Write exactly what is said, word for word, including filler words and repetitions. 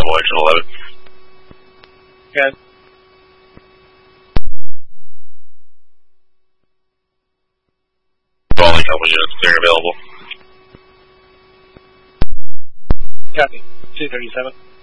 Bravo, engine eleven. Good. Only a couple units clear available. Copy. two thirty-seven.